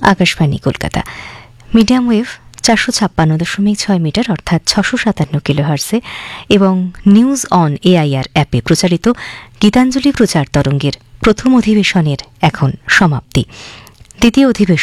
Akashvani Kolkata. Medium wave 456.6 metre অর্থাৎ 657 কিলোহার্টজে এবং news on AIR অ্যাপে প্রচারিত গীতাঞ্জলি প্রচার তরঙ্গের প্রথম অধিবেশনের এখন সমাপ্তি। দ্বিতীয় অধিবেশন